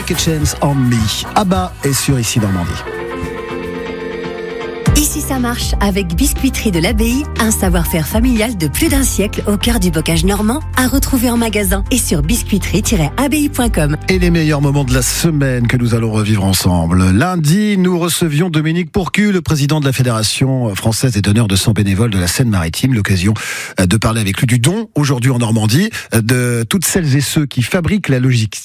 Take a Chance on Me. ABBA est sur Ici Normandie. Ici ça marche avec Biscuiterie de l'Abbaye, un savoir-faire familial de plus d'un siècle au cœur du bocage normand, à retrouver en magasin et sur biscuiterie-abbaye.com. Et les meilleurs moments de la semaine que nous allons revivre ensemble. Lundi, nous recevions Dominique Pourcu, le président de la Fédération française des donneurs de sang bénévoles de la Seine-Maritime. L'occasion de parler avec lui du don, aujourd'hui en Normandie, de toutes celles et ceux qui fabriquent la logistique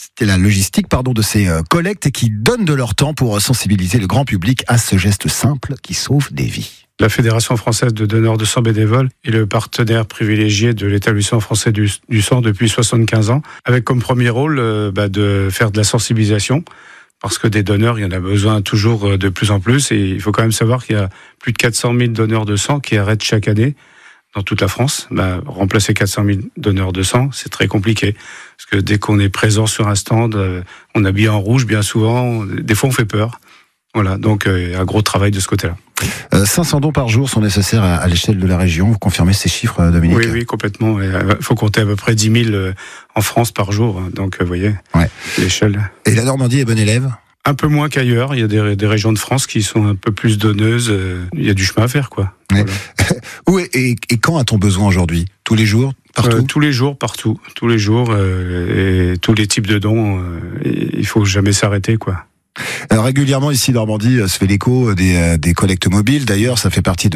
de ces collectes et qui donnent de leur temps pour sensibiliser le grand public à ce geste simple qui sauve des vies. La Fédération française de donneurs de sang bénévoles est le partenaire privilégié de l'établissement français du sang depuis 75 ans, avec comme premier rôle de faire de la sensibilisation, parce que des donneurs, il y en a besoin toujours de plus en plus, et il faut quand même savoir qu'il y a plus de 400 000 donneurs de sang qui arrêtent chaque année dans toute la France. Remplacer 400 000 donneurs de sang, c'est très compliqué, parce que dès qu'on est présent sur un stand, on habille en rouge bien souvent, des fois on fait peur. Voilà, donc il y a un gros travail de ce côté-là. 500 dons par jour sont nécessaires à l'échelle de la région. Vous confirmez ces chiffres, Dominique ? Oui, complètement. Il faut compter à peu près 10 000 en France par jour. Donc, vous voyez, l'échelle. Et la Normandie est bonne élève ? Un peu moins qu'ailleurs. Il y a des régions de France qui sont un peu plus donneuses. Il y a du chemin à faire, quoi. Ouais. Voilà. Où et quand a-t-on besoin aujourd'hui ? Tous les jours ? Partout ? Tous les jours, partout. Tous les jours. Et tous les types de dons. Il faut jamais s'arrêter, quoi. Régulièrement ici Normandie se fait l'écho des collectes mobiles. D'ailleurs, ça fait partie de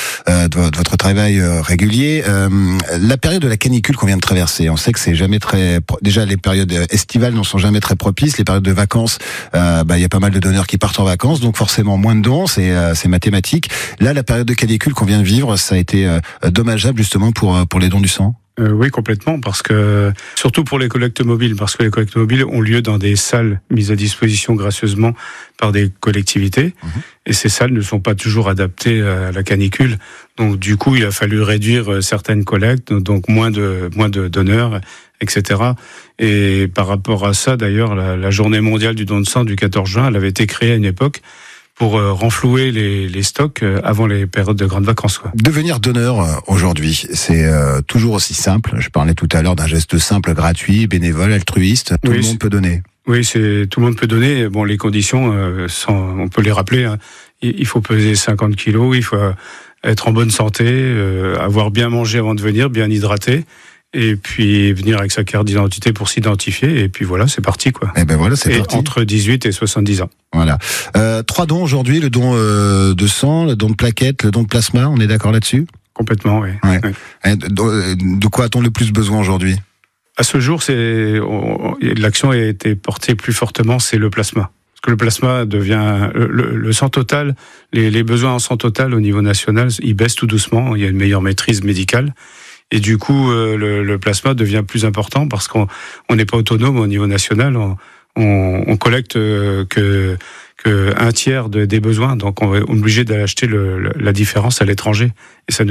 votre travail régulier. La période de la canicule qu'on vient de traverser, on sait que c'est jamais très. Déjà, les périodes estivales ne sont jamais très propices. Les périodes de vacances, il y a pas mal de donneurs qui partent en vacances, donc forcément moins de dons. C'est mathématique. Là, la période de canicule qu'on vient de vivre, ça a été dommageable justement pour les dons du sang. Oui, complètement, parce que surtout pour les collectes mobiles, parce que les collectes mobiles ont lieu dans des salles mises à disposition gracieusement par des collectivités, et ces salles ne sont pas toujours adaptées à la canicule. Donc du coup, il a fallu réduire certaines collectes, donc moins de donneurs, etc. Et par rapport à ça, d'ailleurs, la Journée mondiale du don de sang du 14 juin, elle avait été créée à une époque pour renflouer les stocks avant les périodes de grandes vacances, quoi. Devenir donneur aujourd'hui, c'est toujours aussi simple. Je parlais tout à l'heure d'un geste simple, gratuit, bénévole, altruiste. Tout le monde peut donner. Oui, tout le monde peut donner. Bon, les conditions, on peut les rappeler. Hein. Il faut peser 50 kilos, il faut être en bonne santé, avoir bien mangé avant de venir, bien hydraté. Et puis venir avec sa carte d'identité pour s'identifier, et puis voilà, c'est parti, quoi. Et ben voilà, c'est parti. Entre 18 et 70 ans. Voilà. 3 dons aujourd'hui, le don de sang, le don de plaquettes, le don de plasma, on est d'accord là-dessus ? Complètement, oui. Ouais. Ouais. De quoi a-t-on le plus besoin aujourd'hui ? À ce jour, l'action a été portée plus fortement, c'est le plasma. Parce que le plasma devient le sang total, les besoins en sang total au niveau national, ils baissent tout doucement, il y a une meilleure maîtrise médicale. Et du coup, le plasma devient plus important parce qu'on n'est pas autonome au niveau national. On collecte que un tiers des besoins, donc on est obligé d'aller acheter la différence à l'étranger. Et ça nous